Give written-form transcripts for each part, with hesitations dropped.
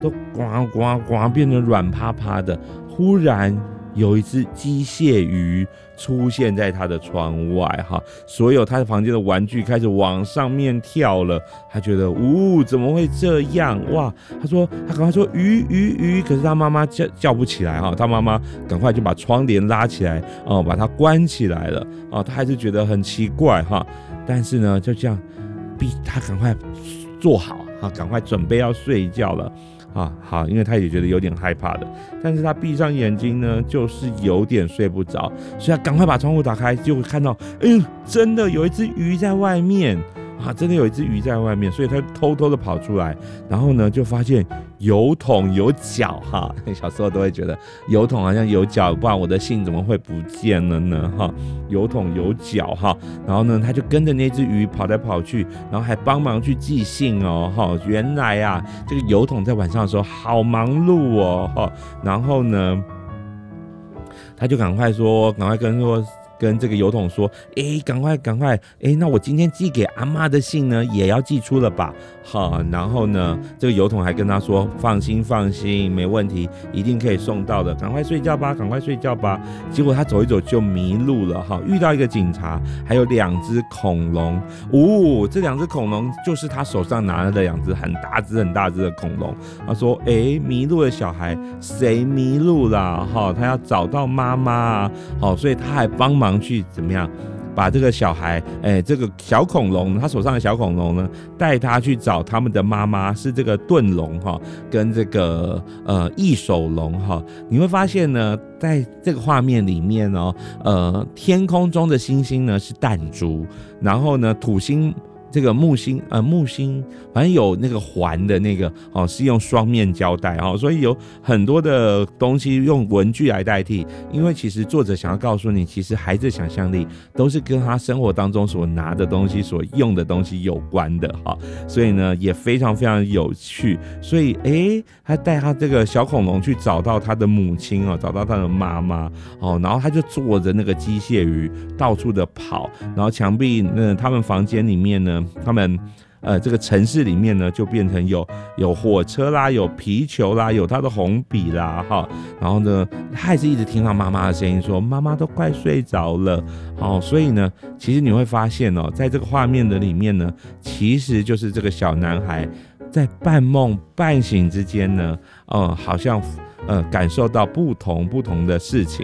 都呱呱呱变成软趴趴的。忽然有一只机械鱼出现在他的窗外哈，所有他的房间的玩具开始往上面跳了。他觉得怎么会这样哇？他赶快说鱼，可是他妈妈叫不起来哈，他妈妈赶快就把窗帘拉起来把它关起来了他还是觉得很奇怪哈。但是呢，就这样逼他赶快坐好赶快准备要睡觉了。好，因为他也觉得有点害怕的，但是他闭上眼睛呢，就是有点睡不着，所以他赶快把窗户打开，就会看到，真的有一只鱼在外面真的有一只鱼在外面，所以他偷偷的跑出来，然后呢，就发现油桶有脚小时候都会觉得油桶好像有脚，不然我的信怎么会不见了呢油桶有脚然后呢，他就跟着那只鱼跑来跑去，然后还帮忙去寄信原来这个油桶在晚上的时候好忙碌然后呢，他就赶快跟这个油桶说，赶快，那我今天寄给阿嬷的信呢，也要寄出了吧？然后呢，这个油桶还跟他说，放心，没问题，一定可以送到的，赶快睡觉吧。结果他走一走就迷路了遇到一个警察，还有2只恐龙这2只恐龙就是他手上拿的2只很大只的恐龙。他说，迷路的小孩谁迷路啦？他要找到妈妈所以他还帮忙去怎么样把这个小孩这个小恐龙，他手上的小恐龙呢，带他去找他们的妈妈，是这个盾龙跟这个翼手龙你会发现呢，在这个画面里面天空中的星星呢是弹珠，然后呢土星这个木星反正有那个环的那个是用双面胶带所以有很多的东西用文具来代替，因为其实作者想要告诉你，其实孩子的想象力都是跟他生活当中所拿的东西所用的东西有关的所以呢也非常非常有趣。所以他带他这个小恐龙去找到他的母亲找到他的妈妈然后他就坐着那个机械鱼到处的跑，然后墙壁他们房间里面呢，他们这个城市里面呢，就变成有火车啦，有皮球啦，有他的红笔啦然后呢，他还是一直听到妈妈的声音说，妈妈都快睡着了所以呢，其实你会发现在这个画面的里面呢，其实就是这个小男孩在半梦半醒之间呢，好像感受到不同的事情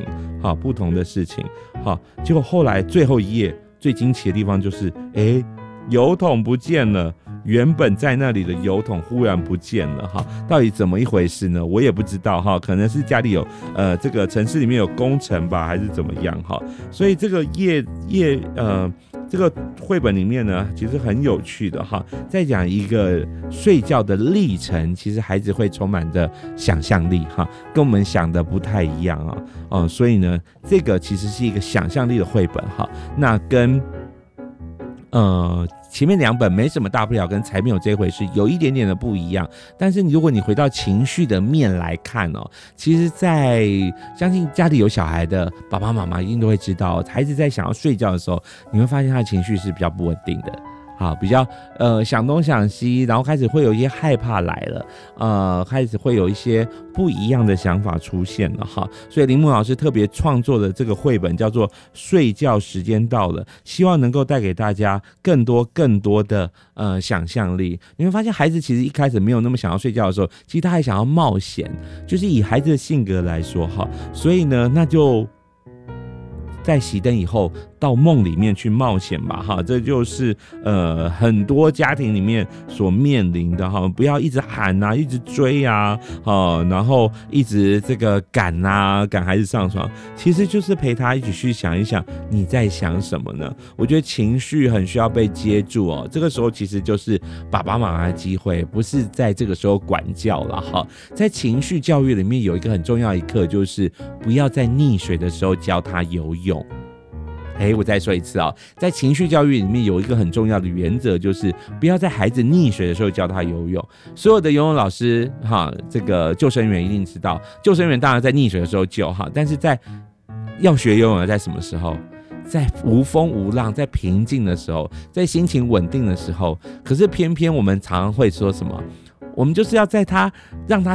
结果后来最后一页最惊奇的地方就是油桶不见了，原本在那里的油桶忽然不见了到底怎么一回事呢？我也不知道可能是家里有这个城市里面有工程吧，还是怎么样所以这个这个绘本里面呢，其实很有趣的在讲一个睡觉的历程，其实孩子会充满着想象力跟我们想的不太一样所以呢，这个其实是一个想象力的绘本那跟前面2本没什么大不了，跟才没有这回事有一点点的不一样。但是如果你回到情绪的面来看其实在相信家里有小孩的爸爸妈妈一定都会知道，孩子在想要睡觉的时候，你会发现他的情绪是比较不稳定的比较想东想西，然后开始会有一些害怕来了开始会有一些不一样的想法出现了所以林木老师特别创作的这个绘本叫做睡觉时间到了，希望能够带给大家更多的想象力。你会发现孩子其实一开始没有那么想要睡觉的时候，其实他还想要冒险，就是以孩子的性格来说所以呢，那就在熄灯以后到梦里面去冒险吧这就是很多家庭里面所面临的不要一直喊一直追然后一直这个赶孩子上床，其实就是陪他一起去想一想你在想什么呢？我觉得情绪很需要被接住这个时候其实就是爸爸妈妈的机会，不是在这个时候管教了在情绪教育里面有一个很重要一课，就是不要在溺水的时候教他游泳。我再说一次在情绪教育里面有一个很重要的原则，就是不要在孩子溺水的时候教他游泳。所有的游泳老师这个救生员一定知道，救生员当然在溺水的时候救但是在要学游泳在什么时候？在无风无浪，在平静的时候，在心情稳定的时候。可是偏偏我们常常会说什么？ 我们就是要在他让他